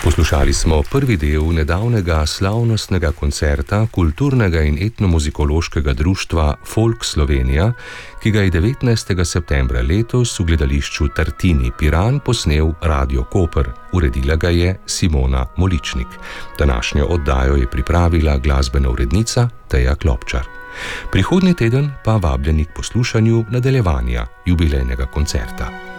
Poslušali smo prvi del nedavnega slavnostnega koncerta kulturnega in etnomuzikološkega društva Folk Slovenija, ki ga je 19. septembra letos v gledališču Tartini Piran posnel Radio Koper. Uredila ga je Simona Moličnik. Današnjo oddajo je pripravila glasbena urednica Teja Klopčar. Prihodnji teden pa vabljeni k poslušanju nadaljevanja jubilejnega koncerta.